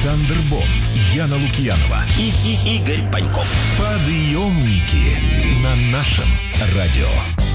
Александр Бон, Яна Лукьянова и Игорь Паньков. Подъемники на нашем радио.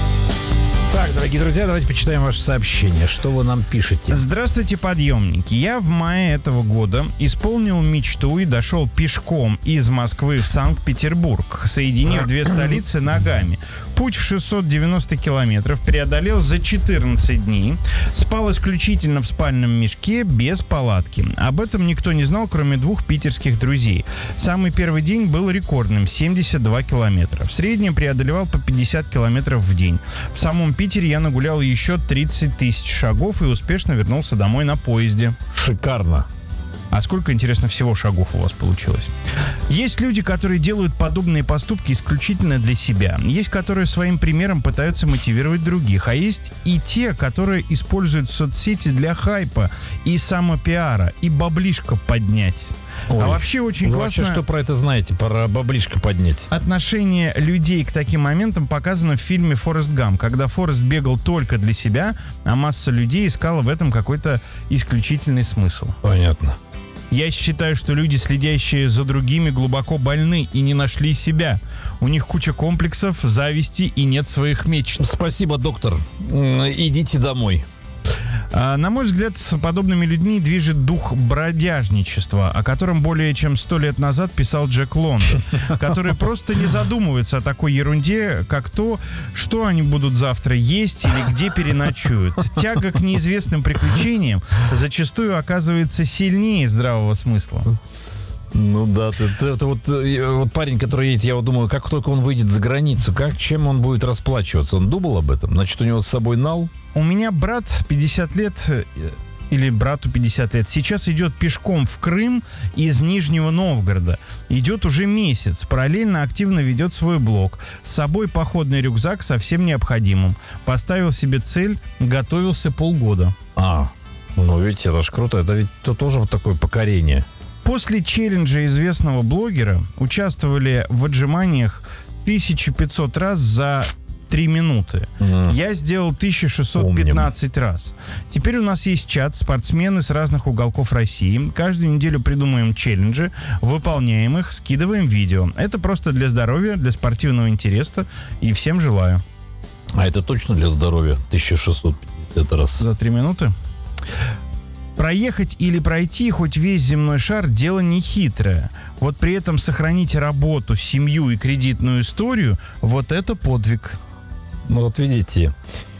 Так, дорогие друзья, давайте почитаем ваше сообщение. Что вы нам пишете? Здравствуйте, подъемники. Я в мае этого года исполнил мечту и дошел пешком из Москвы в Санкт-Петербург, соединив две столицы ногами. Путь в 690 километров преодолел за 14 дней. Спал исключительно в спальном мешке, без палатки. Об этом никто не знал, кроме двух питерских друзей. Самый первый день был рекордным — 72 километра. В среднем преодолевал по 50 километров в день. В самом Питере я нагулял еще 30 тысяч шагов и успешно вернулся домой на поезде. Шикарно. А сколько, интересно, всего шагов у вас получилось? Есть люди, которые делают подобные поступки исключительно для себя. Есть, которые своим примером пытаются мотивировать других. А есть и те, которые используют соцсети для хайпа и самопиара, и баблишко поднять. Ой, а вообще очень классно... Вообще, что про это знаете? Про баблишко поднять? Отношение людей к таким моментам показано в фильме «Форест Гамп», когда Форест бегал только для себя, а масса людей искала в этом какой-то исключительный смысл. Понятно. Я считаю, что люди, следящие за другими, глубоко больны и не нашли себя. У них куча комплексов, зависти и нет своих мечт. Спасибо, доктор. Идите домой. На мой взгляд, с подобными людьми движет дух бродяжничества, о котором более чем 100 лет назад писал Джек Лондон, который просто не задумывается о такой ерунде, как то, что они будут завтра есть или где переночуют. Тяга к неизвестным приключениям зачастую оказывается сильнее здравого смысла. Ну да, это вот парень, который едет, я вот думаю, как только он выйдет за границу, чем он будет расплачиваться? Он думал об этом? Значит, у него с собой нал? У меня брат 50 лет, или брату 50 лет, сейчас идет пешком в Крым из Нижнего Новгорода. Идет уже месяц, параллельно активно ведет свой блог. С собой походный рюкзак со всем необходимым. Поставил себе цель, готовился полгода. Ну ведь это ж круто, это ведь тоже вот такое покорение. После челленджа известного блогера участвовали в отжиманиях 1500 раз за 3 минуты. Я сделал 1615 раз. Теперь у нас есть чат, спортсмены с разных уголков России. Каждую неделю придумаем челленджи, выполняем их, скидываем видео. Это просто для здоровья, для спортивного интереса. И всем желаю. А это точно для здоровья? 1650 раз. За 3 минуты? Проехать или пройти хоть весь земной шар – дело нехитрое. Вот при этом сохранить работу, семью и кредитную историю – вот это подвиг. Ну вот видите,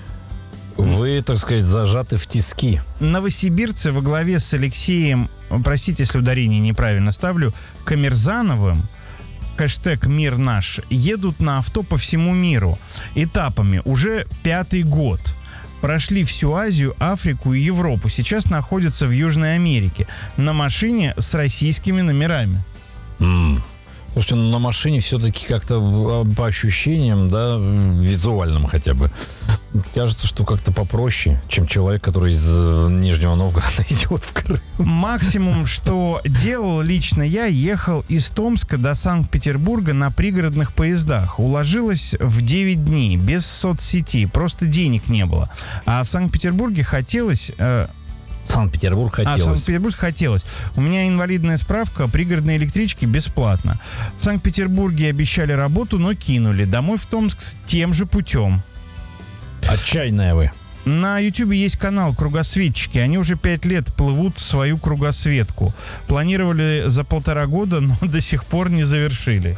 вы, так сказать, зажаты в тиски. Новосибирцы во главе с Алексеем, простите, если ударение неправильно ставлю, Камерзановым, хэштег «Мир наш», едут на авто по всему миру этапами уже 5-й год. Прошли всю Азию, Африку и Европу. Сейчас находятся в Южной Америке на машине с российскими номерами. Слушайте, на машине все-таки как-то по ощущениям, да, визуальным хотя бы, кажется, что как-то попроще, чем человек, который из Нижнего Новгорода идет в Крым. Максимум, что делал лично я, ехал из Томска до Санкт-Петербурга на пригородных поездах. Уложилось в 9 дней, без соцсетей, просто денег не было. А в Санкт-Петербурге хотелось... Санкт-Петербург хотелось. Санкт-Петербург хотелось. У меня инвалидная справка, пригородные электрички бесплатно. В Санкт-Петербурге обещали работу, но кинули. Домой в Томск тем же путем. Отчаянная вы. На Ютубе есть канал «Кругосветчики». Они уже 5 лет плывут свою кругосветку. Планировали за 1,5 года, но до сих пор не завершили.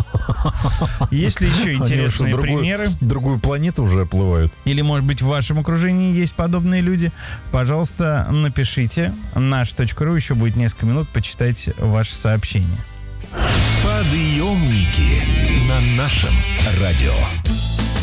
Есть ли еще интересные примеры? Другую планету уже оплывают. Или, может быть, в вашем окружении есть подобные люди? Пожалуйста, напишите. Наш.ру, еще будет несколько минут, почитайте ваши сообщения. Подъемники на нашем радио.